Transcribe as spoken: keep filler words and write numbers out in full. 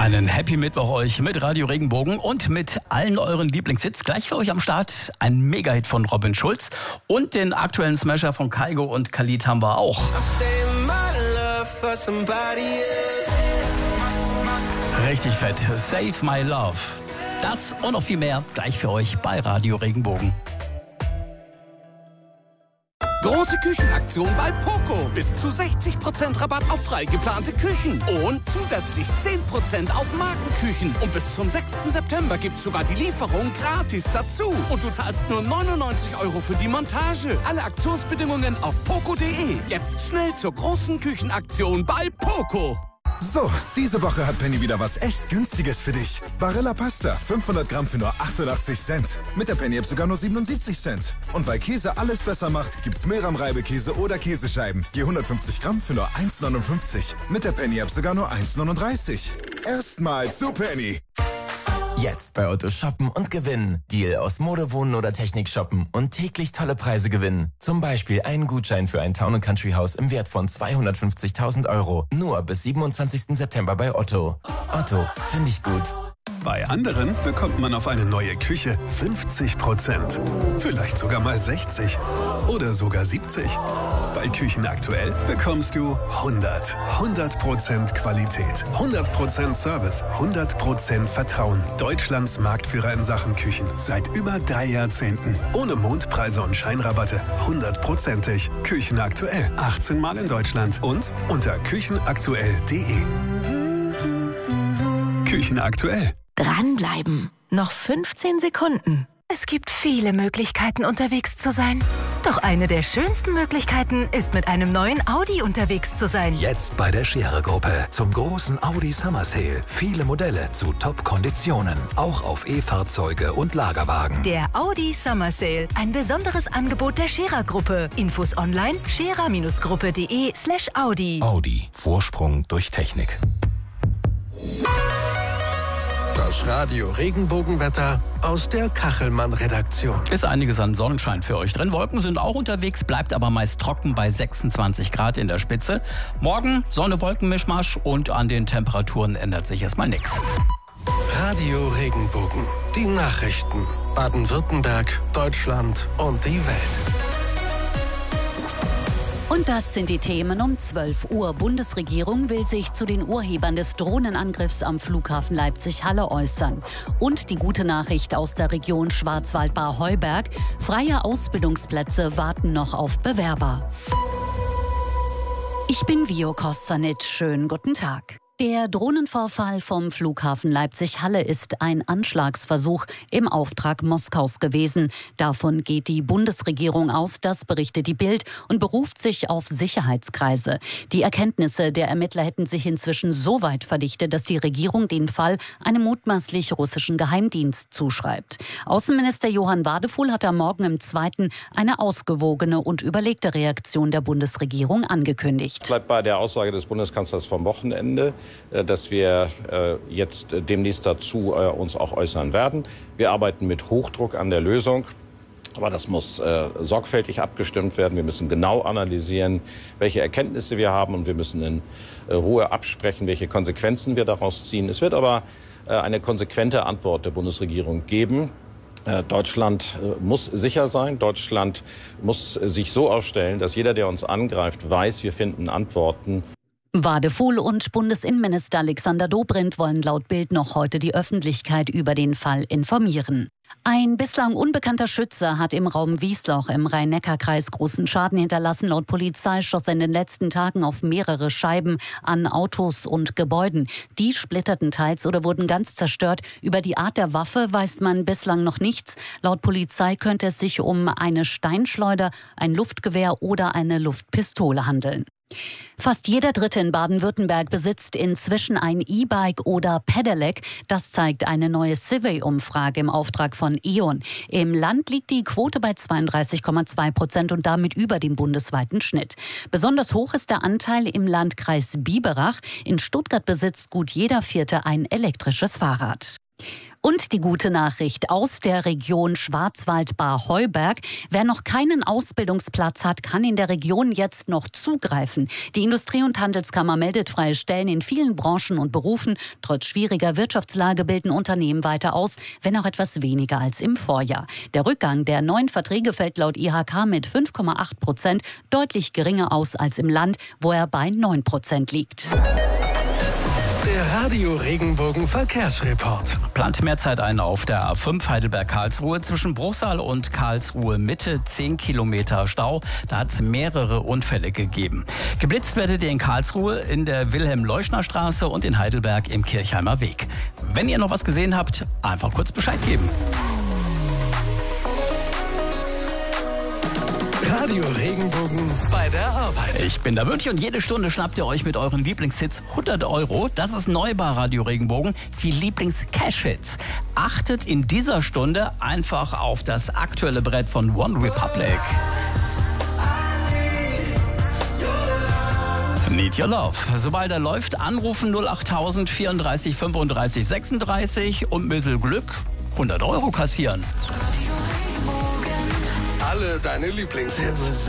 Einen Happy Mittwoch euch mit Radio Regenbogen und mit allen euren Lieblingshits. Gleich für euch am Start ein Mega-Hit von Robin Schulz und den aktuellen Smasher von Kygo und Khalid haben wir auch. Richtig fett. Save My Love. Das und noch viel mehr gleich für euch bei Radio Regenbogen. Große Küchenaktion bei Poco. Bis zu sechzig Prozent Rabatt auf frei geplante Küchen. Und zusätzlich zehn Prozent auf Markenküchen. Und bis zum sechsten September gibt's sogar die Lieferung gratis dazu. Und du zahlst nur neunundneunzig Euro für die Montage. Alle Aktionsbedingungen auf poco punkt de. Jetzt schnell zur großen Küchenaktion bei Poco. So, diese Woche hat Penny wieder was echt Günstiges für dich. Barilla Pasta, fünfhundert Gramm für nur achtundachtzig Cent. Mit der Penny-App sogar nur siebenundsiebzig Cent. Und weil Käse alles besser macht, gibt's Milram-Reibekäse oder Käsescheiben. Je hundertfünfzig Gramm für nur eins neunundfünfzig. Mit der Penny-App sogar nur eins neununddreißig. Erstmal zu Penny. Jetzt bei Otto shoppen und gewinnen. Deal aus Mode, Wohnen oder Technik shoppen und täglich tolle Preise gewinnen. Zum Beispiel einen Gutschein für ein Town and Country Haus im Wert von zweihundertfünfzigtausend Euro. Nur bis siebenundzwanzigsten September bei Otto. Otto, finde ich gut. Bei anderen bekommt man auf eine neue Küche fünfzig Prozent. Vielleicht sogar mal sechzig oder sogar siebzig. Bei Küchen aktuell bekommst du hundert. hundert Prozent Qualität, hundert Prozent Service, hundert Prozent Vertrauen. Deutschlands Marktführer in Sachen Küchen. Seit über drei Jahrzehnten. Ohne Mondpreise und Scheinrabatte. hundertprozentig. Küchen aktuell. achtzehn Mal in Deutschland. Und unter küchenaktuell punkt de. Küchen aktuell. Dranbleiben. Noch fünfzehn Sekunden. Es gibt viele Möglichkeiten, unterwegs zu sein. Doch eine der schönsten Möglichkeiten ist, mit einem neuen Audi unterwegs zu sein. Jetzt bei der Scherer-Gruppe zum großen Audi Summer Sale. Viele Modelle zu Top-Konditionen. Auch auf E-Fahrzeuge und Lagerwagen. Der Audi Summer Sale. Ein besonderes Angebot der Scherer-Gruppe. Infos online scherer-gruppe.de slash Audi. Audi. Vorsprung durch Technik. Das Radio Regenbogenwetter aus der Kachelmann-Redaktion. Ist einiges an Sonnenschein für euch drin. Wolken sind auch unterwegs, bleibt aber meist trocken bei sechsundzwanzig Grad in der Spitze. Morgen Sonne-Wolken-Mischmasch und an den Temperaturen ändert sich erstmal nichts. Radio Regenbogen. Die Nachrichten. Baden-Württemberg, Deutschland und die Welt. Und das sind die Themen um zwölf Uhr. Bundesregierung will sich zu den Urhebern des Drohnenangriffs am Flughafen Leipzig-Halle äußern. Und die gute Nachricht aus der Region Schwarzwald-Baar-Heuberg. Freie Ausbildungsplätze warten noch auf Bewerber. Ich bin Vio Kostanic. Schönen guten Tag. Der Drohnenvorfall vom Flughafen Leipzig-Halle ist ein Anschlagsversuch im Auftrag Moskaus gewesen. Davon geht die Bundesregierung aus, das berichtet die Bild und beruft sich auf Sicherheitskreise. Die Erkenntnisse der Ermittler hätten sich inzwischen so weit verdichtet, dass die Regierung den Fall einem mutmaßlich russischen Geheimdienst zuschreibt. Außenminister Johann Wadefuhl hat am Morgen im Zweiten eine ausgewogene und überlegte Reaktion der Bundesregierung angekündigt. Bleibt bei der Aussage des Bundeskanzlers vom Wochenende, dass wir jetzt demnächst dazu uns auch äußern werden. Wir arbeiten mit Hochdruck an der Lösung. Aber das muss äh, sorgfältig abgestimmt werden. Wir müssen genau analysieren, welche Erkenntnisse wir haben. Und wir müssen in äh, Ruhe absprechen, welche Konsequenzen wir daraus ziehen. Es wird aber äh, eine konsequente Antwort der Bundesregierung geben. Äh, Deutschland äh, muss sicher sein. Deutschland muss äh, sich so aufstellen, dass jeder, der uns angreift, weiß, wir finden Antworten. Wadefuhl und Bundesinnenminister Alexander Dobrindt wollen laut Bild noch heute die Öffentlichkeit über den Fall informieren. Ein bislang unbekannter Schütze hat im Raum Wiesloch im Rhein-Neckar-Kreis großen Schaden hinterlassen. Laut Polizei schoss er in den letzten Tagen auf mehrere Scheiben an Autos und Gebäuden. Die splitterten teils oder wurden ganz zerstört. Über die Art der Waffe weiß man bislang noch nichts. Laut Polizei könnte es sich um eine Steinschleuder, ein Luftgewehr oder eine Luftpistole handeln. Fast jeder Dritte in Baden-Württemberg besitzt inzwischen ein E-Bike oder Pedelec. Das zeigt eine neue Civey-Umfrage im Auftrag von E O N. Im Land liegt die Quote bei zweiunddreißig Komma zwei Prozent und damit über dem bundesweiten Schnitt. Besonders hoch ist der Anteil im Landkreis Biberach. In Stuttgart besitzt gut jeder Vierte ein elektrisches Fahrrad. Und die gute Nachricht aus der Region Schwarzwald-Bar-Heuberg. Wer noch keinen Ausbildungsplatz hat, kann in der Region jetzt noch zugreifen. Die Industrie- und Handelskammer meldet freie Stellen in vielen Branchen und Berufen. Trotz schwieriger Wirtschaftslage bilden Unternehmen weiter aus, wenn auch etwas weniger als im Vorjahr. Der Rückgang der neuen Verträge fällt laut I H K mit fünf Komma acht Prozent deutlich geringer aus als im Land, wo er bei neun Prozent liegt. Der Radio Regenbogen Verkehrsreport. Plant mehr Zeit ein auf der A fünf Heidelberg-Karlsruhe zwischen Bruchsal und Karlsruhe Mitte. zehn Kilometer Stau. Da hat es mehrere Unfälle gegeben. Geblitzt werdet ihr in Karlsruhe in der Wilhelm-Leuschner-Straße und in Heidelberg im Kirchheimer Weg. Wenn ihr noch was gesehen habt, einfach kurz Bescheid geben. Radio Regenbogen bei der Arbeit. Ich bin der Mönch und jede Stunde schnappt ihr euch mit euren Lieblingshits hundert Euro. Das ist neu bei Radio Regenbogen, die Lieblings-Cash-Hits. Achtet in dieser Stunde einfach auf das aktuelle Brett von One Republic. Need Your Love. Sobald er läuft, anrufen null achttausend vierunddreißig fünfunddreißig sechsunddreißig und mit Glück hundert Euro kassieren. Alle deine Lieblingshits.